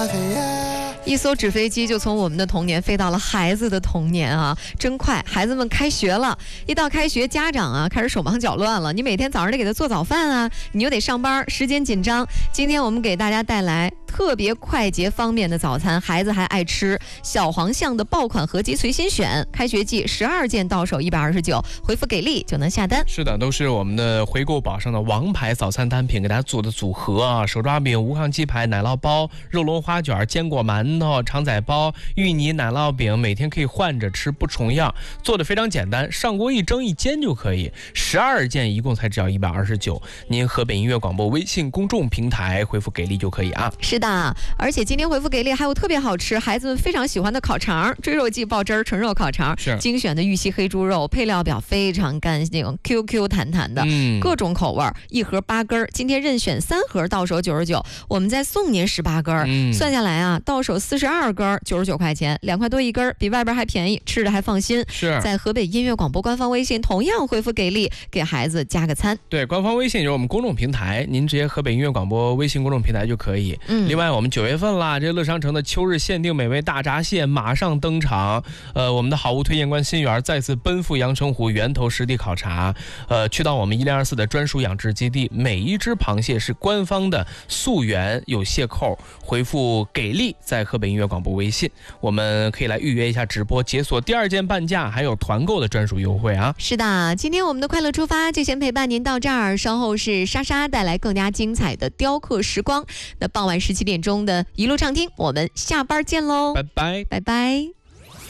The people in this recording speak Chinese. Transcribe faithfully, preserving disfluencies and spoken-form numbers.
一艘纸飞机就从我们的童年飞到了孩子的童年啊，真快！孩子们开学了，一到开学，家长啊开始手忙脚乱了。你每天早上得给他做早饭啊，你又得上班，时间紧张。今天我们给大家带来特别快捷方便的早餐，孩子还爱吃。小黄象的爆款合集随心选，开学季十二件到手一百二十九，回复给力就能下单。 是的，都是我们的回购宝上的王牌早餐单品，给大家做的组合啊，手抓饼、无炕鸡排、奶酪包、肉龙花卷、坚果馒头、肠仔包、芋泥奶酪饼，每天可以换着吃，不重样，做的非常简单，上锅一蒸一煎就可以。十二件一共才只要一百二十九，您河北音乐广播微信公众平台回复给力就可以啊。 是的，而且今天回复给力还有特别好吃，孩子们非常喜欢的烤肠，追肉季爆汁儿纯肉烤肠，精选的玉溪黑猪肉，配料表非常干净 ，Q Q 弹弹的，嗯、各种口味，一盒八根，今天任选三盒，到手九十九，我们再送您十八根，嗯、算下来啊，到手四十二根，九十九块钱，两块多一根，比外边还便宜，吃着还放心。 是在河北音乐广播官方微信同样回复给力，给孩子加个餐。 对，官方微信就是我们公众平台，您直接河北音乐广播微信公众平台就可以。嗯，另外我们九月份啦，这乐商城的秋日限定美味大闸蟹马上登场。呃，我们的好物推荐官新源再次奔赴阳澄湖源头实地考察，呃，去到我们一零二四的专属养殖基地，每一只螃蟹是官方的溯源，有蟹扣，回复给力在河北音乐广播微信，我们可以来预约一下直播，解锁第二件半价，还有团购的专属优惠啊。 是的，今天我们的快乐出发就先陪伴您到这儿，稍后是莎莎带来更加精彩的雕刻时光。那傍晚十七点钟的一路畅听，我们下班见喽， 拜拜， 拜拜。